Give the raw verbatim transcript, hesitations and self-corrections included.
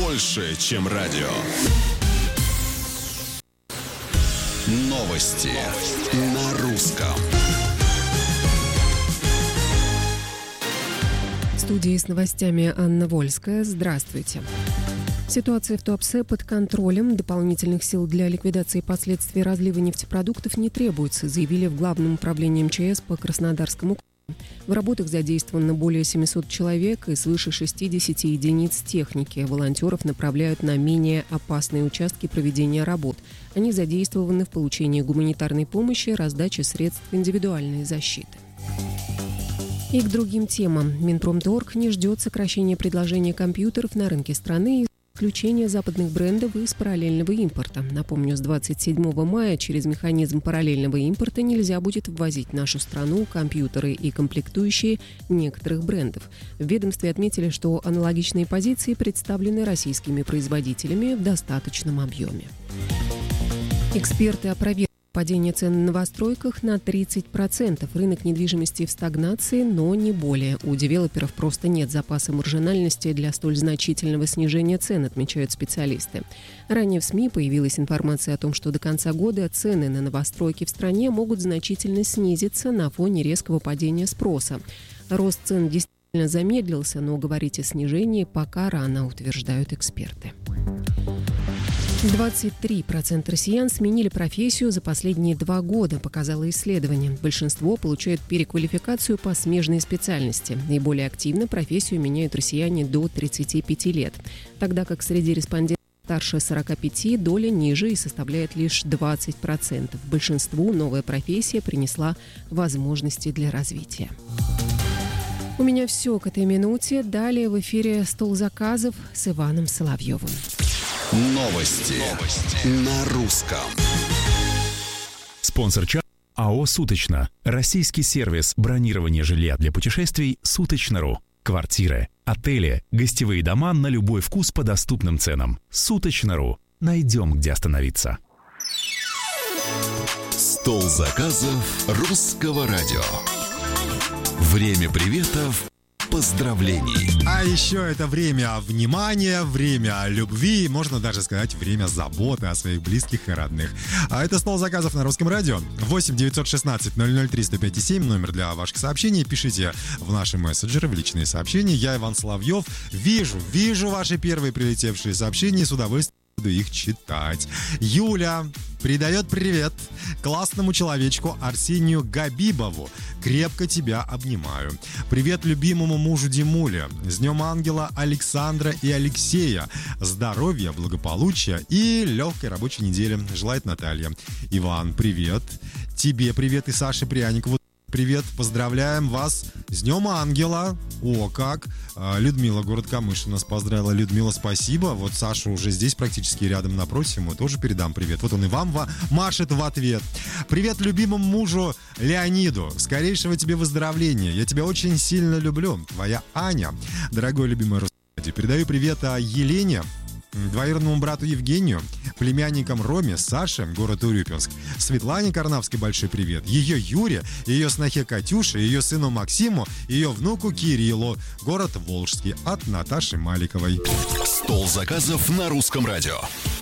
больше, чем радио. Новости на русском. В студии с новостями Анна Вольская. Здравствуйте. Ситуация в Туапсе под контролем. Дополнительных сил для ликвидации последствий разлива нефтепродуктов не требуется, заявили в Главном управлении эм че эс по Краснодарскому краю. В работах задействовано более семьсот человек и свыше шестьдесят единиц техники. Волонтеров направляют на менее опасные участки проведения работ. Они задействованы в получении гуманитарной помощи, раздаче средств индивидуальной защиты. И к другим темам. Минпромторг не ждет сокращения предложения компьютеров на рынке страны и исключения западных брендов из параллельного импорта. Напомню, с двадцать седьмого мая через механизм параллельного импорта нельзя будет ввозить в нашу страну компьютеры и комплектующие некоторых брендов. В ведомстве отметили, что аналогичные позиции представлены российскими производителями в достаточном объеме. Эксперты опровергли падение цен на новостройках на тридцать процентов. Рынок недвижимости в стагнации, но не более. У девелоперов просто нет запаса маржинальности для столь значительного снижения цен, отмечают специалисты. Ранее в СМИ появилась информация о том, что до конца года цены на новостройки в стране могут значительно снизиться на фоне резкого падения спроса. Рост цен действительно замедлился, но говорить о снижении пока рано, утверждают эксперты. двадцать три процента россиян сменили профессию за последние два года, показало исследование. Большинство получают переквалификацию по смежной специальности. Наиболее активно профессию меняют россияне до тридцати пяти лет, тогда как среди респондентов старше сорока пяти доля ниже и составляет лишь двадцать процентов. Большинству новая профессия принесла возможности для развития. У меня все к этой минуте. Далее в эфире «Стол заказов» с Иваном Соловьевым. Новости, Новости. На русском. Спонсор чата АО «Суточно». Российский сервис бронирования жилья для путешествий «Суточно.ру». Квартиры, отели, гостевые дома на любой вкус по доступным ценам. «Суточно.ру». Найдем, где остановиться. Стол заказов русского радио. Время приветов. Поздравлений. А еще это время внимания, время любви, можно даже сказать, время заботы о своих близких и родных. А это стол заказов на русском радио. восемь девятьсот шестнадцать ноль ноль три сто пять семь, номер для ваших сообщений. Пишите в наши мессенджеры, в личные сообщения. Я Иван Соловьев. Вижу, вижу ваши первые прилетевшие сообщения, с удовольствием буду их читать. Юля передает привет классному человечку Арсению Габибову. Крепко тебя обнимаю. Привет любимому мужу Димуле. С Днем Ангела Александра и Алексея. Здоровья, благополучия и легкой рабочей недели. Желает Наталья. Иван, привет. Тебе привет и Саше Пряникову. Привет, поздравляем вас с Днем Ангела. О, как. Людмила, город Камыш, нас поздравила. Людмила, спасибо. Вот Саша уже здесь, практически рядом напротив. Ему тоже передам привет. Вот он и вам машет в ответ. Привет любимому мужу Леониду. Скорейшего тебе выздоровления. Я тебя очень сильно люблю. Твоя Аня. Дорогой любимый Руслан, передаю привет Елене, двоюродному брату Евгению, племянникам Роме, Саше, город Урюпинск, Светлане Карнавской большой привет, ее Юре, ее снохе Катюше, ее сыну Максиму, ее внуку Кириллу, город Волжский, от Наташи Маликовой. Стол заказов на русском радио.